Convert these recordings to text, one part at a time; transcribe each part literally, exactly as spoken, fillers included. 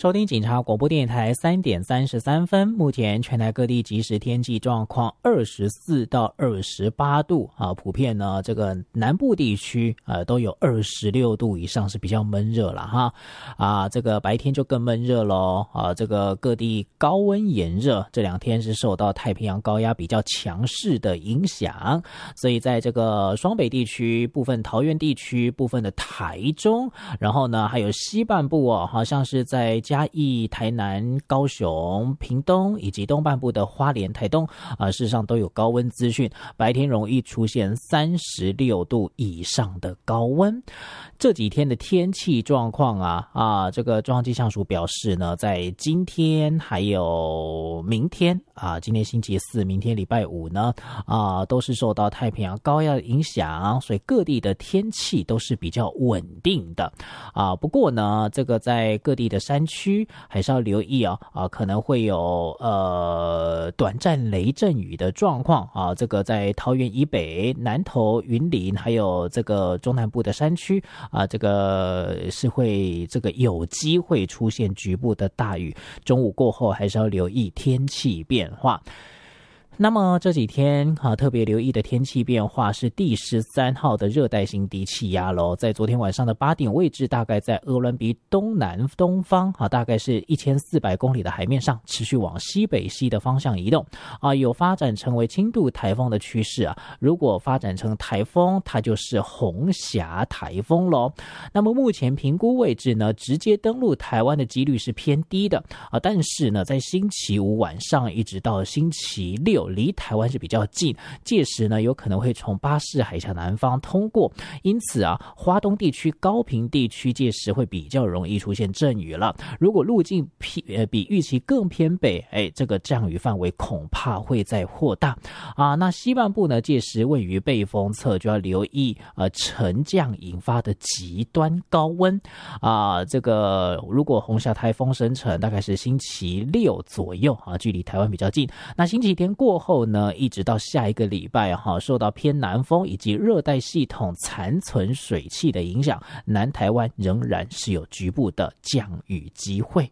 收听警察广播电台三点三十三分，目前全台各地即时天气状况二十四到二十八度啊，普遍呢这个南部地区呃都有二十六度以上，是比较闷热了哈啊，这个白天就更闷热咯啊，这个各地高温炎热，这两天是受到太平洋高压比较强势的影响，所以在这个双北地区、部分桃园地区、部分的台中，然后呢还有西半部哦，好像是在嘉义、台南、高雄、屏东以及东半部的花莲、台东啊，事实上都有高温资讯，白天容易出现三十六度以上的高温。这几天的天气状况啊啊，这个中央气象署表示呢，在今天还有明天啊，今天星期四，明天礼拜五呢啊，都是受到太平洋高压的影响，所以各地的天气都是比较稳定的啊。不过呢，这个在各地的山区还是要留意啊啊，可能会有呃短暂雷阵雨的状况啊。这个在桃园以北、南投、云林，还有这个中南部的山区啊，这个是会这个有机会出现局部的大雨。中午过后还是要留意天气变化。那么这几天啊，特别留意的天气变化是第十三号的热带性低气压咯，在昨天晚上的八点位置，大概在鄂伦比东南东方啊，大概是一千四百公里的海面上，持续往西北西的方向移动啊，有发展成为轻度台风的趋势啊。如果发展成台风，它就是红霞台风咯。那么目前评估位置呢，直接登陆台湾的几率是偏低的啊，但是呢，在星期五晚上一直到星期六，离台湾是比较近，届时呢有可能会从巴士海峡南方通过，因此啊，花东地区、高屏地区届时会比较容易出现阵雨了。如果路径呃比预期更偏北，哎，这个降雨范围恐怕会再扩大啊。那西半部呢，届时位于背风侧，就要留意呃沉降引发的极端高温啊。这个如果红霞台风生成，大概是星期六左右啊，距离台湾比较近。那星期天过后呢，一直到下一个礼拜哈，受到偏南风以及热带系统残存水汽的影响，南台湾仍然是有局部的降雨机会。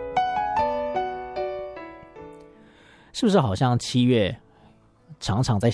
是不是好像七月常常在